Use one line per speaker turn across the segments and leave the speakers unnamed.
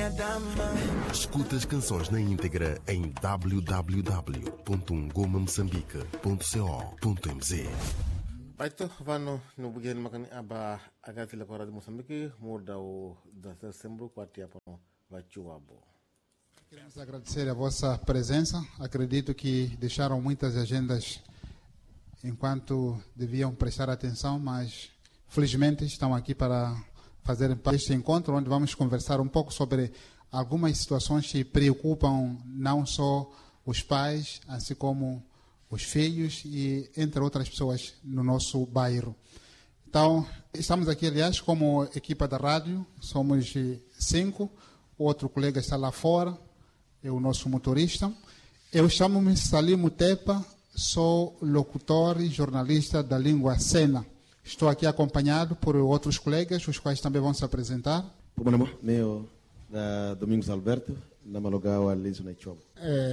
Escuta as canções na íntegra em www.ngomamoçambique.co.mz.
Baito vano no bugeni makani aba agati la Rádio Moçambique muda o 17 de setembro quatia para vachuabo.
Queremos agradecer a vossa presença. Acredito que deixaram muitas agendas enquanto deviam prestar atenção, mas felizmente estão aqui para fazer este encontro, onde vamos conversar um pouco sobre algumas situações que preocupam não só os pais, assim como os filhos e entre outras pessoas no nosso bairro. Então, estamos aqui, aliás, como equipa da rádio, somos 5, o outro colega está lá fora, é o nosso motorista. Eu chamo-me Salim Mutepa, sou locutor e jornalista da língua Sena. Estou aqui acompanhado por outros colegas, os quais também vão se apresentar.
Meu Domingos Alberto, na Malogawa, Liso na Ichobo.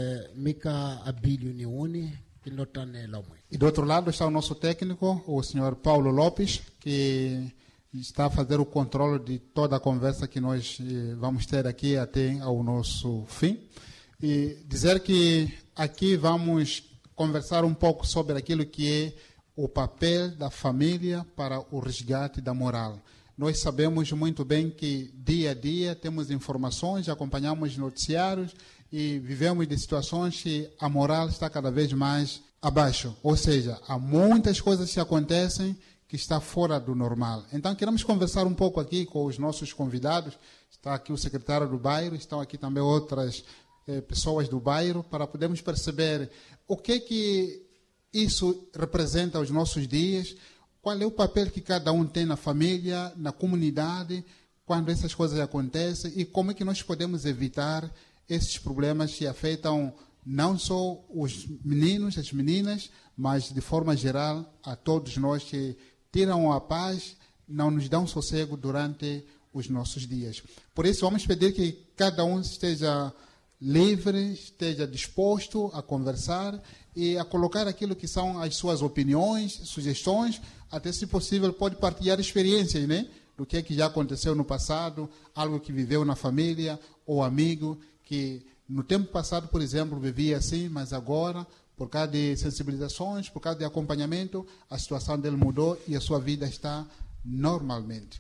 Mika Abílio Niuni, piloto na Lomwe.
E do outro lado está o nosso técnico, o senhor Paulo Lopes, que está a fazer o controle de toda a conversa que nós vamos ter aqui até ao nosso fim. E dizer que aqui vamos conversar um pouco sobre aquilo que é o papel da família para o resgate da moral. Nós sabemos muito bem que dia a dia temos informações, acompanhamos noticiários e vivemos de situações que a moral está cada vez mais abaixo. Ou seja, há muitas coisas que acontecem que está fora do normal. Então, queremos conversar um pouco aqui com os nossos convidados. Está aqui o secretário do bairro, estão aqui também outras pessoas do bairro, para podermos perceber o que isso representa aos nossos dias, qual é o papel que cada um tem na família, na comunidade, quando essas coisas acontecem e como é que nós podemos evitar esses problemas que afetam não só os meninos, as meninas, mas de forma geral a todos nós, que tiram a paz, não nos dão sossego durante os nossos dias. Por isso vamos pedir que cada um esteja livre, esteja disposto a conversar e a colocar aquilo que são as suas opiniões, sugestões, até se possível pode partilhar experiências, né? Do que já aconteceu no passado, algo que viveu na família ou amigo que no tempo passado, por exemplo, vivia assim, mas agora, por causa de sensibilizações, por causa de acompanhamento, a situação dele mudou e a sua vida está normalmente.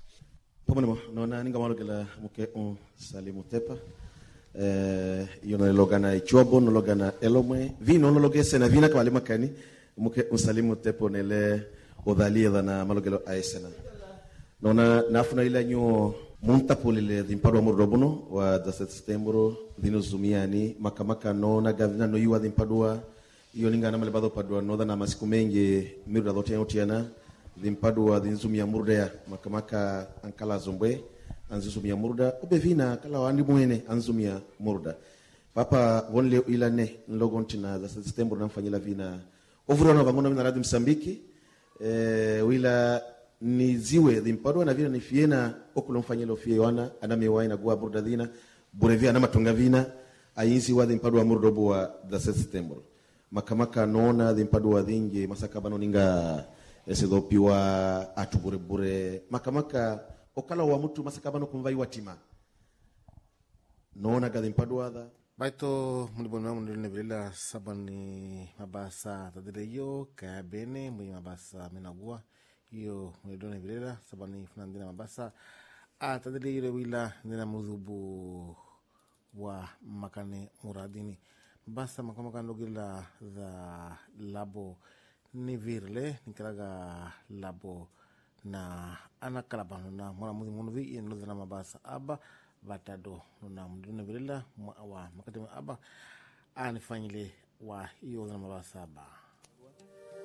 Io non logana Ichobo, non logana Elomwe, vi non loge sena vina kwa lima kani, muke unsalimu tepo nele odalia na malogelo aesena. Nona nafuna ila nyo munta polile dimparo amorobuno wa 17 setembro dino zumiani makamaka nona gavina no yuwa dimpadua iyo ningana malebado padua no na masiku mengi miru da otiana dimpadua dinzumia murdea makamaka ankala zombwe anzumia murda ubevina kala wandi muene anzumia murda papa wonle ilane nlogontina 17 setembro namfanyila vina ovurona vangona vina radio Msambiki wila ni ziwe dimpadua na vina ni fiena okulomfanyilo fiewana aname waina gua murda dina burevia na matunga vina ayinzi wa dimpadua murdo bua 17 setembro makamaka nona dimpadua dinge masakabano ninga esedopiwa atuburebure makamaka okala wa mtu masakabano kumvai watima nona gadimpadua
Baito mulibona mulune vila sabani mabasa tadireyo kaya bene mwi mabasa menagua iyo mulidone vila sabani funandina mabasa tadireyo wila ndina mudhubu wa makane muradini mabasa makamaka ndogila za labo ni virle nikalaga labo na anakalabano na mwana munuvi inodhana mabasa aba batado na mdune vila wa makati aba anifanyile wa iyo na mabasa aba